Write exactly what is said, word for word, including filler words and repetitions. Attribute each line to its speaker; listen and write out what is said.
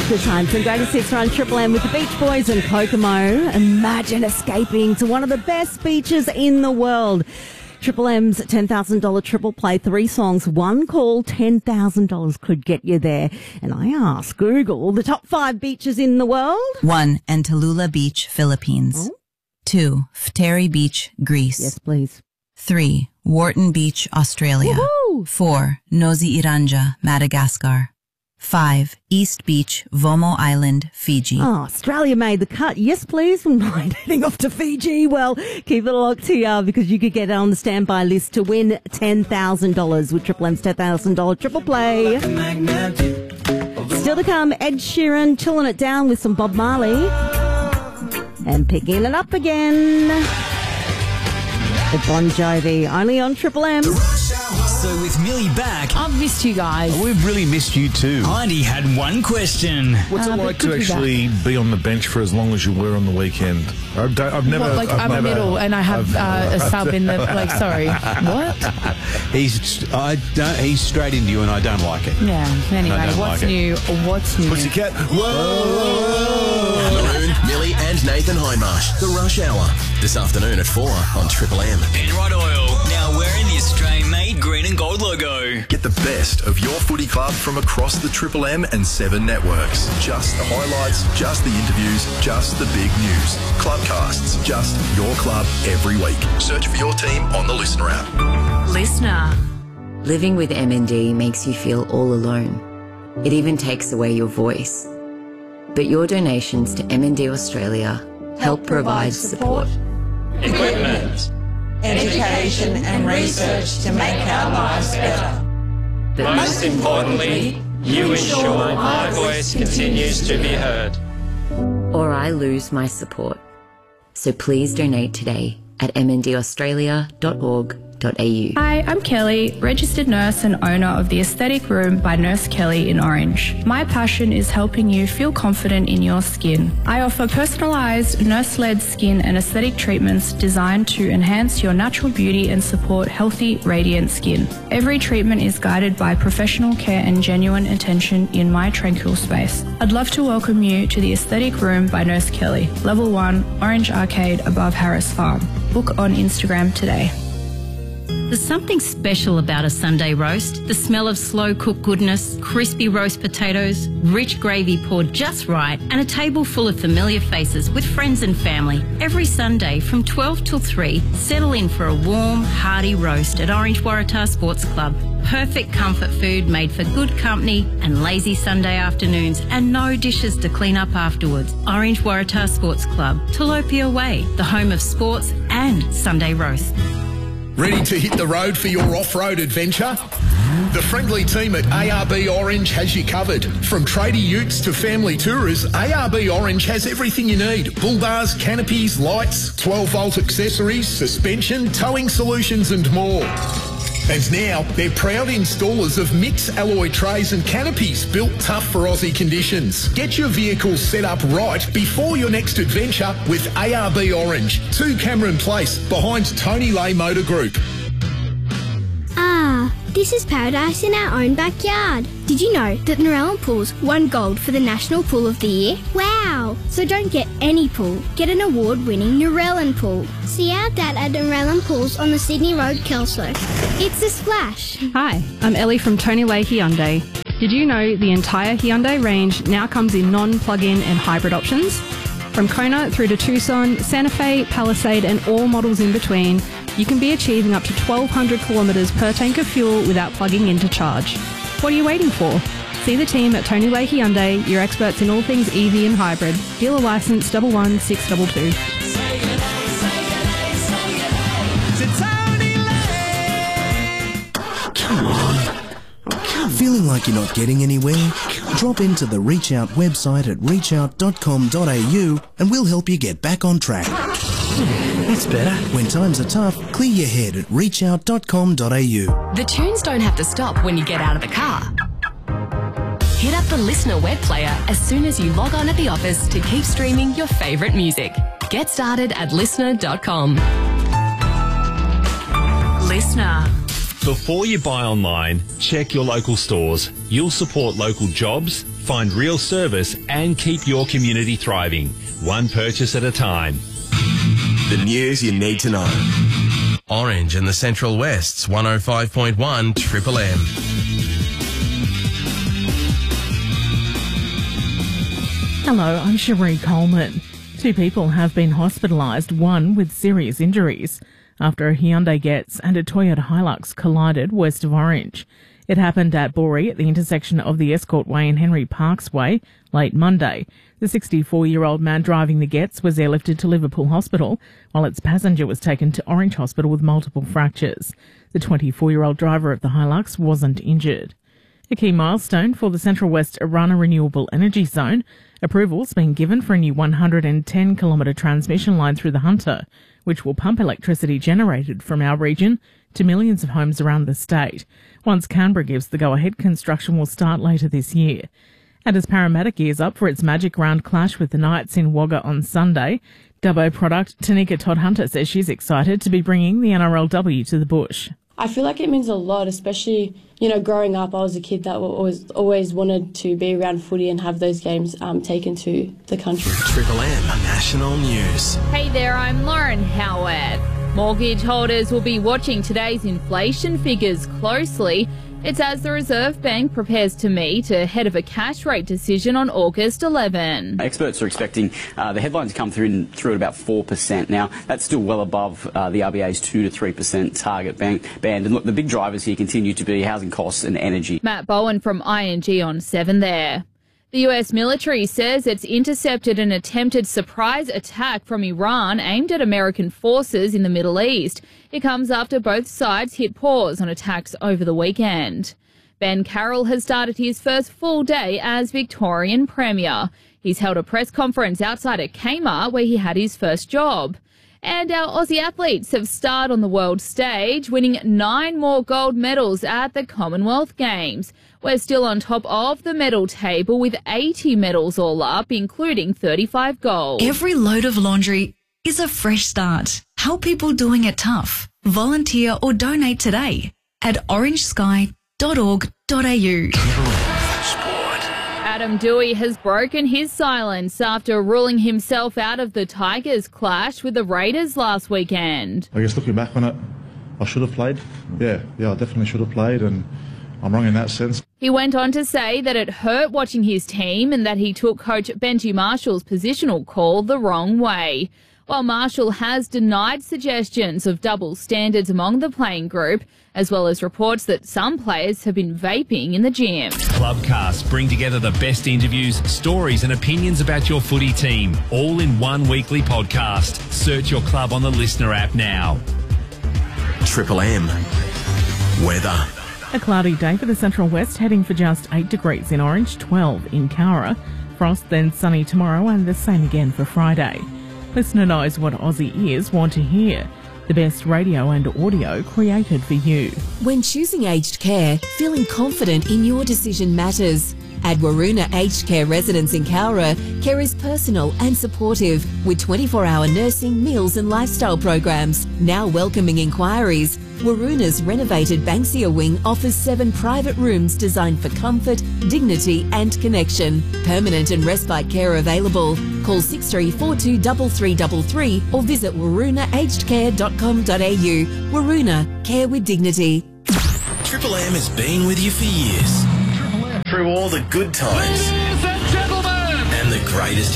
Speaker 1: Good times and greatest hits are on Triple M with the Beach Boys and Kokomo. Imagine escaping to one of the best beaches in the world. Triple M's ten thousand dollars triple play, three songs, one call, ten thousand dollars could get you there. And I asked Google the top five beaches in the world.
Speaker 2: One, Antalula Beach, Philippines.
Speaker 1: Oh.
Speaker 2: Two, Fteri Beach, Greece.
Speaker 1: Yes, please.
Speaker 2: Three, Wharton Beach, Australia.
Speaker 1: Woohoo!
Speaker 2: Four, Nosy Iranja, Madagascar. Five, East Beach, Vomo Island, Fiji.
Speaker 1: Oh, Australia made the cut. Yes, please. Wouldn't mind heading off to Fiji. Well, keep it locked here because you could get on the standby list to win ten thousand dollars with Triple M's ten thousand dollars triple play. Still to come, Ed Sheeran chilling it down with some Bob Marley. And picking it up again. The Bon Jovi, only on Triple M.
Speaker 3: So with Millie back,
Speaker 4: I've missed you guys.
Speaker 5: We've really missed you too.
Speaker 3: Heidi had one question.
Speaker 5: What's
Speaker 4: Uh,
Speaker 5: it
Speaker 4: but
Speaker 5: like
Speaker 4: good
Speaker 5: to
Speaker 4: to be
Speaker 5: actually be on the bench for as long as you were on the weekend? I've, don't, I've never.
Speaker 4: What, like
Speaker 5: I've
Speaker 4: I'm
Speaker 5: never,
Speaker 4: a middle and I have uh, a sub in the, like, sorry, what?
Speaker 6: He's I don't he's straight into you and I don't like it.
Speaker 4: Yeah, anyway,
Speaker 6: I don't
Speaker 4: what's
Speaker 6: like it.
Speaker 4: new? What's new?
Speaker 5: Pussycat. Whoa!
Speaker 7: Maroon, Millie and Nathan Hindmarsh. The Rush Hour. This afternoon at four on Triple M.
Speaker 3: Penrod Oil, now wearing the Australian-made green and gold logo.
Speaker 8: Get the best of your footy club from across the Triple M and Seven networks. Just the highlights, just the interviews, just the big news. Clubcasts, just your club every week. Search for your team on the Listener app.
Speaker 9: Listener. Living with M N D makes you feel all alone. It even takes away your voice. But your donations to M N D Australia help provide support.
Speaker 10: Equipment, education and research to make our lives better.
Speaker 9: But
Speaker 10: most importantly, you ensure my voice continues to be heard.
Speaker 9: Or I lose my support. So please donate today at m n d australia dot org dot a u.
Speaker 11: Hi, I'm Kelly, registered nurse and owner of the Aesthetic Room by Nurse Kelly in Orange. My passion is helping you feel confident in your skin. I offer personalised, nurse-led skin and aesthetic treatments designed to enhance your natural beauty and support healthy, radiant skin. Every treatment is guided by professional care and genuine attention in my tranquil space. I'd love to welcome you to the Aesthetic Room by Nurse Kelly, Level one, Orange Arcade above Harris Farm. Book on Instagram today.
Speaker 12: There's something special about a Sunday roast. The smell of slow-cooked goodness, crispy roast potatoes, rich gravy poured just right, and a table full of familiar faces with friends and family. Every Sunday from twelve till three, settle in for a warm, hearty roast at Orange Waratah Sports Club. Perfect comfort food made for good company and lazy Sunday afternoons, and no dishes to clean up afterwards. Orange Waratah Sports Club, Tilapia Way, the home of sports and Sunday roast.
Speaker 13: Ready to hit the road for your off-road adventure? The friendly team at A R B Orange has you covered. From tradie utes to family tourers, A R B Orange has everything you need. Bull bars, canopies, lights, twelve volt accessories, suspension, towing solutions and more. And now, they're proud installers of mix alloy trays and canopies built tough for Aussie conditions. Get your vehicle set up right before your next adventure with A R B Orange, two Cameron Place, behind Tony Lay Motor Group.
Speaker 14: Ah, this is paradise in our own backyard. Did you know that Narellan Pools won gold for the National Pool of the Year? Wow! So don't get any pool, get an award-winning Narellan Pool. See our dad at Narellan Pools on the Sydney Road, Kelso. It's a splash.
Speaker 11: Hi, I'm Ellie from Tony Lay Hyundai. Did you know the entire Hyundai range now comes in non-plug-in and hybrid options? From Kona through to Tucson, Santa Fe, Palisade and all models in between, you can be achieving up to twelve hundred kilometres per tank of fuel without plugging in to charge. What are you waiting for? See the team at Tony Lay Hyundai, your experts in all things E V and hybrid. Dealer licence double one six double two.
Speaker 15: Come on. Feeling like you're not getting anywhere? Drop into the Reach Out website at reach out dot com dot a u and we'll help you get back on track. That's better. When times are tough, clear your head at reach out dot com dot a u.
Speaker 16: The tunes don't have to stop when you get out of the car. Hit up the Listener web player as soon as you log on at the office to keep streaming your favourite music. Get started at listener dot com.
Speaker 9: Listener.
Speaker 17: Before you buy online, check your local stores. You'll support local jobs, find real service and keep your community thriving, one purchase at a time.
Speaker 7: The news you need to know.
Speaker 18: Orange and the Central West's one oh five point one Triple M.
Speaker 4: Hello, I'm Cherie Coleman. Two people have been hospitalised, one with serious injuries, after a Hyundai Getz and a Toyota Hilux collided west of Orange. It happened at Boree at the intersection of the Escort Way and Henry Parks Way late Monday. The sixty-four-year-old man driving the Getz was airlifted to Liverpool Hospital, while its passenger was taken to Orange Hospital with multiple fractures. The twenty-four-year-old driver of the Hilux wasn't injured. A key milestone for the Central West Arana Renewable Energy Zone. Approval's been given for a new one hundred ten kilometre transmission line through the Hunter, which will pump electricity generated from our region to millions of homes around the state. Once Canberra gives the go-ahead, construction will start later this year. And as Parramatta gears up for its Magic Round clash with the Knights in Wagga on Sunday, Dubbo product Tanika Todd-Hunter says she's excited to be bringing the N R L W to the bush.
Speaker 19: I feel like it means a lot, especially, you know, growing up, I was a kid that always always wanted to be around footy and have those games um, taken to the country.
Speaker 7: Triple M National News.
Speaker 20: Hey there, I'm Lauren Howard. Mortgage holders will be watching today's inflation figures closely. It's as the Reserve Bank prepares to meet ahead of a cash rate decision on August eleventh.
Speaker 21: Experts are expecting uh, the headlines to come through, in, through at about four percent. Now, that's still well above uh, the R B A's two to three percent target band. And look, the big drivers here continue to be housing costs and energy.
Speaker 20: Matt Bowen from I N G on seven there. The U S military says it's intercepted an attempted surprise attack from Iran aimed at American forces in the Middle East. It comes after both sides hit pause on attacks over the weekend. Ben Carroll has started his first full day as Victorian Premier. He's held a press conference outside at Kmart where he had his first job. And our Aussie athletes have starred on the world stage, winning nine more gold medals at the Commonwealth Games. We're still on top of the medal table with eighty medals all up, including thirty-five gold.
Speaker 22: Every load of laundry is a fresh start. Help people doing it tough. Volunteer or donate today at orange sky dot org dot a u.
Speaker 20: Adam Dewey has broken his silence after ruling himself out of the Tigers clash with the Raiders last weekend.
Speaker 23: I guess looking back on it, I should have played. Yeah, yeah, I definitely should have played, and I'm wrong in that sense.
Speaker 20: He went on to say that it hurt watching his team and that he took coach Benji Marshall's positional call the wrong way. While Marshall has denied suggestions of double standards among the playing group, as well as reports that some players have been vaping in the gym.
Speaker 17: Clubcasts bring together the best interviews, stories and opinions about your footy team, all in one weekly podcast. Search your club on the Listener app now.
Speaker 7: Triple M weather.
Speaker 4: A cloudy day for the Central West, heading for just eight degrees in Orange, twelve in Cowra. Frost, then sunny tomorrow, and the same again for Friday. Listener knows what Aussie ears want to hear. The best radio and audio created for you.
Speaker 24: When choosing aged care, feeling confident in your decision matters. At Waroona Aged Care Residence in Cowra, care is personal and supportive with twenty-four hour nursing, meals and lifestyle programs. Now welcoming inquiries, Waroona's renovated Banksia wing offers seven private rooms designed for comfort, dignity and connection. Permanent and respite care available. Call six three four two three three three three or visit waroona aged care dot com dot a u. Waroona, care with dignity.
Speaker 7: Triple M has been with you for years. Through all the good times and the greatest